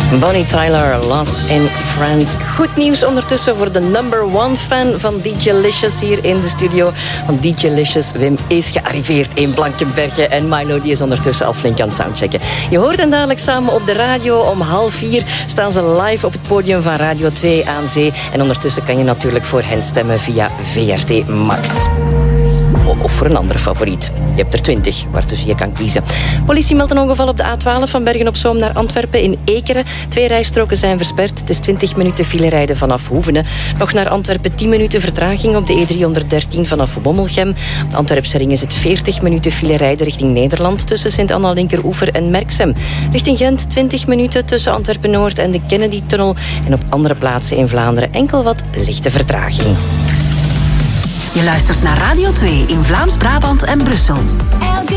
Bonnie Tyler, Lost in France. Goed nieuws ondertussen voor de number one fan van DJ Licious hier in de studio. Want DJ Licious, Wim, is gearriveerd in Blankenberge. En Milo die is ondertussen al flink aan het soundchecken. Je hoort hen dadelijk samen op de radio. Om 3:30 staan ze live op het podium van Radio 2 aan Zee. En ondertussen kan je natuurlijk voor hen stemmen via VRT Max. Of voor een andere favoriet. Je hebt er 20, waartussen je kan kiezen. Politie meldt een ongeval op de A12 van Bergen-op-Zoom naar Antwerpen in Ekeren. 2 rijstroken zijn versperd. Het is 20 minuten filerijden vanaf Hoevenen. Nog naar Antwerpen 10 minuten vertraging op de E313 vanaf Bommelgem. Op de Antwerpse ring is het 40 minuten filerijden richting Nederland tussen Sint-Anna Linkeroever en Merksem. Richting Gent 20 minuten tussen Antwerpen-Noord en de Kennedy-tunnel. En op andere plaatsen in Vlaanderen enkel wat lichte vertraging. Je luistert naar Radio 2 in Vlaams-Brabant en Brussel.